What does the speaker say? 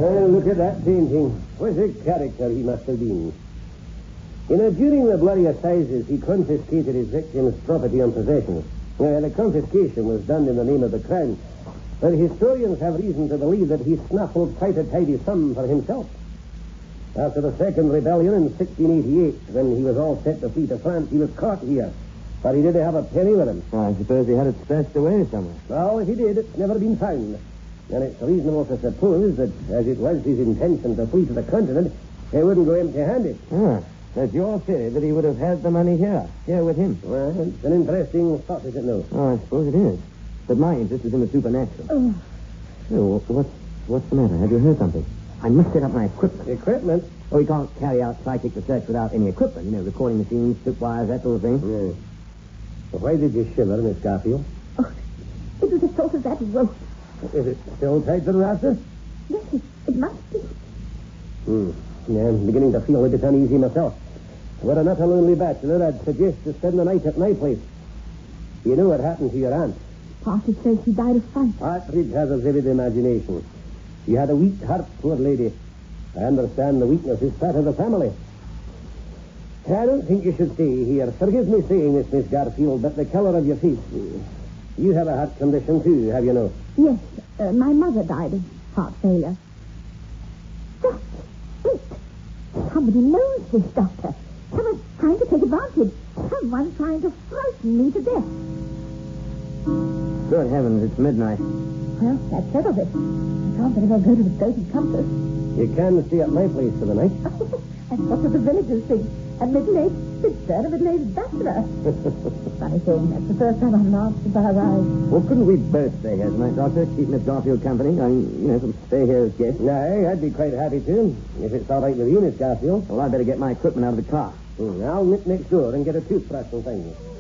Look at that painting. What a character he must have been. During the bloody assizes, he confiscated his victim's property and possessions. The confiscation was done in the name of the crown. But historians have reason to believe that he snuffled quite a tidy sum for himself. After the second rebellion in 1688, when he was all set to flee to France, he was caught here. But he didn't have a penny with him. I suppose he had it stashed away somewhere. Well, if he did, it's never been found. And it's reasonable to suppose that, as it was his intention to flee to the continent, he wouldn't go empty-handed. That's your theory, that he would have had the money here with him. Well, it's an interesting thought, is it no? Oh, I suppose it is. But my interest is in the supernatural. So, what's the matter? Have you heard something? I must set up my equipment. Equipment? Oh, we can't carry out psychic research without any equipment. Recording machines, tripwires, that sort of thing. Yes. Well, why did you shiver, Miss Garfield? Oh, it was the sort of that rope. Is it still tied to the rafter? Yes, it must be. Yeah, I'm beginning to feel a bit uneasy myself. Were I not a lonely bachelor, I'd suggest to spend the night at my place. You know what happened to your aunt? Partridge says she died of fright. Partridge has a vivid imagination. She had a weak heart, poor lady. I understand the weakness is part of the family. I don't think you should stay here. Forgive me saying this, Miss Garfield, but the color of your face... You have a heart condition, too, have you no? Yes, my mother died of heart failure. That's it. Somebody knows this, Doctor. Someone's trying to take advantage. Someone's trying to frighten me to death. Good heavens, it's midnight. Well, that settles it. I can't very well go to the Goat and Compass. You can stay at my place for the night. And what do the villagers think? A middle-aged spinster and a middle-aged bachelor. Funny thing, that's the first time I've laughed by her eyes. Well, couldn't we both stay here tonight, Doctor? Keep Miss Garfield company. Stay here as guests. No, I'd be quite happy to, if it's all right with you, Miss Garfield. Well, I'd better get my equipment out of the car. I'll nip next door and get a toothbrush and things.